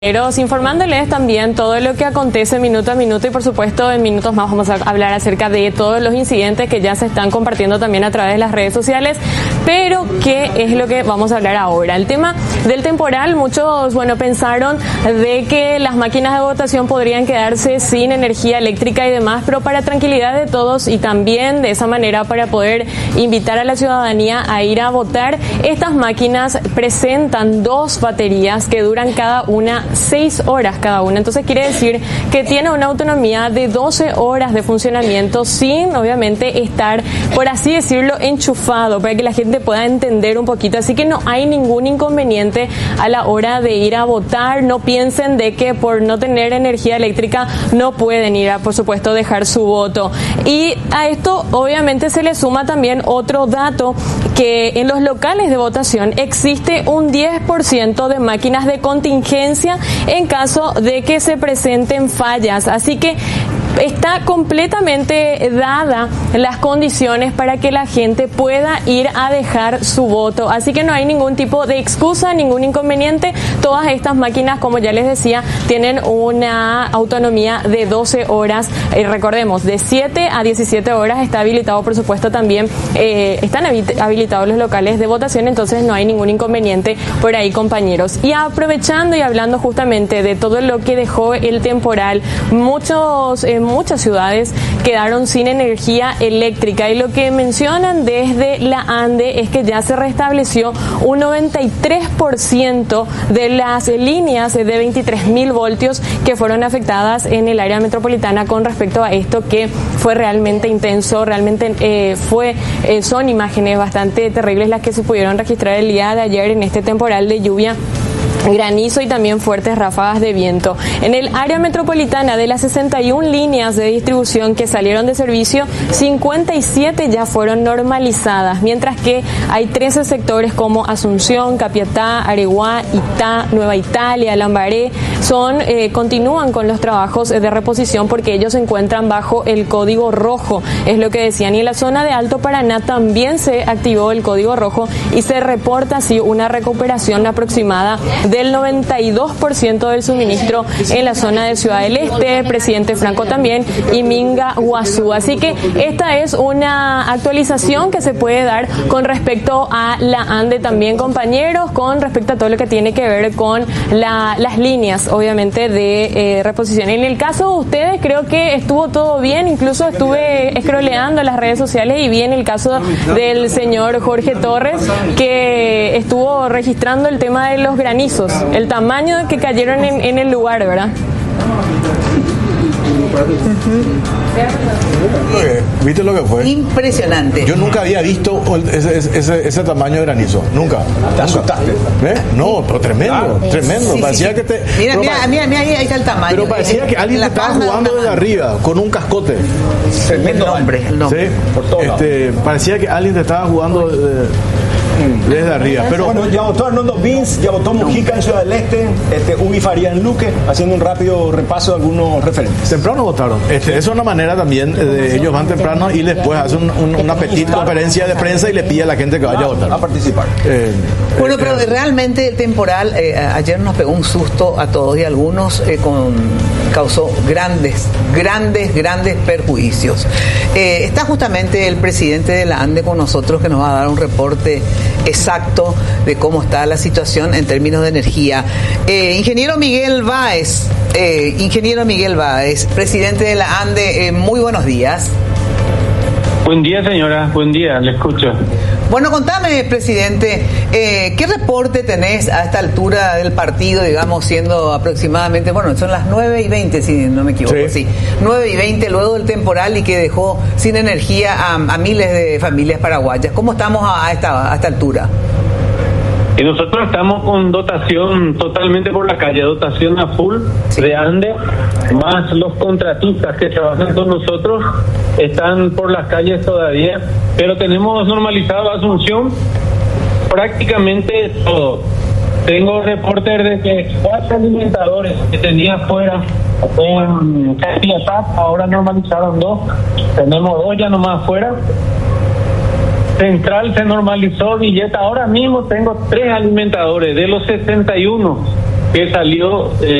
Informándoles también todo lo que acontece minuto a minuto y por supuesto en minutos más vamos a hablar acerca de todos los incidentes que ya se están compartiendo también a través de las redes sociales, pero ¿qué es lo que vamos a hablar ahora? El tema del temporal, muchos pensaron de que las máquinas de votación podrían quedarse sin energía eléctrica y demás, pero para tranquilidad de todos y también de esa manera para poder invitar a la ciudadanía a ir a votar, estas máquinas presentan dos baterías que duran cada una 6 horas cada una, entonces quiere decir que tiene una autonomía de 12 horas de funcionamiento sin obviamente estar, por así decirlo, enchufado, para que la gente pueda entender un poquito, así que no hay ningún inconveniente a la hora de ir a votar. No piensen de que por no tener energía eléctrica no pueden ir a, por supuesto, dejar su voto. Y a esto obviamente se le suma también otro dato, que en los locales de votación existe un 10% de máquinas de contingencia en caso de que se presenten fallas, así que está completamente dada las condiciones para que la gente pueda ir a dejar su voto, así que no hay ningún tipo de excusa, ningún inconveniente. Todas estas máquinas, como ya les decía, tienen una autonomía de 12 horas, recordemos, de 7 a 17 horas está habilitado, por supuesto, también están habilitados los locales de votación, entonces no hay ningún inconveniente por ahí, compañeros. Y aprovechando y hablando justamente de todo lo que dejó el temporal, muchas ciudades quedaron sin energía eléctrica y lo que mencionan desde la ANDE es que ya se restableció un 93% de las líneas de 23.000 voltios que fueron afectadas en el área metropolitana con respecto a esto, que fue realmente intenso, realmente son imágenes bastante terribles las que se pudieron registrar el día de ayer en este temporal de lluvia, granizo y también fuertes ráfagas de viento. En el área metropolitana, de las 61 líneas de distribución que salieron de servicio, 57 ya fueron normalizadas, mientras que hay 13 sectores como Asunción, Capiatá, Areguá, Itá, Nueva Italia, Lambaré, continúan con los trabajos de reposición porque ellos se encuentran bajo el código rojo, es lo que decían. Y en la zona de Alto Paraná también se activó el código rojo y se reporta así una recuperación aproximada del 92% del suministro en la zona de Ciudad del Este, Presidente Franco también, y Minga, Guazú. Así que esta es una actualización que se puede dar con respecto a la ANDE también, compañeros, con respecto a todo lo que tiene que ver con las líneas, obviamente, de reposición. En el caso de ustedes, creo que estuvo todo bien, incluso estuve scrolleando las redes sociales y vi en el caso del señor Jorge Torres que estuvo registrando el tema de los granizos, el tamaño que cayeron en el lugar, ¿verdad? ¿Viste lo que fue? Impresionante. Yo nunca había visto ese tamaño de granizo. Nunca. ¿Te asustaste? No, pero tremendo, tremendo. Sí, parecía sí. que te... Mira, ahí está el tamaño. Pero parecía que alguien estaba jugando desde arriba, con un cascote. El nombre. Sí, por todo lado. Parecía que alguien te estaba jugando desde arriba. Pero bueno, ya votó Arnoldo Vince, ya votó Mujica en Ciudad del Este, Ubi Faría en Luque, haciendo un rápido repaso de algunos referentes. temprano votaron. Es una manera también de ellos van temprano y después hacen una petita conferencia de prensa y le pide a la gente que vaya a votar. A participar. Bueno, pero realmente el temporal ayer nos pegó un susto a todos y a algunos causó grandes perjuicios. Está justamente el presidente de la ANDE con nosotros, que nos va a dar un reporte exacto de cómo está la situación en términos de energía. Ingeniero Miguel Báez, presidente de la ANDE, muy buenos días. Buen día, señora, buen día, le escucho. Bueno, contame, presidente, ¿qué reporte tenés a esta altura del partido, digamos, siendo aproximadamente, bueno, son las 9:20, si no me equivoco, sí, 9:20 luego del temporal y que dejó sin energía a miles de familias paraguayas? ¿Cómo estamos a esta altura? Y nosotros estamos con dotación totalmente por la calle, dotación a full de ANDE, más los contratistas que trabajan con nosotros están por las calles todavía, pero tenemos normalizado Asunción prácticamente todo. Tengo reportes de que 4 alimentadores que tenía afuera en Capiatá, ahora normalizaron 2, tenemos 2 ya nomás afuera. Central se normalizó, Villeta, ahora mismo tengo 3 alimentadores de los 61 que salió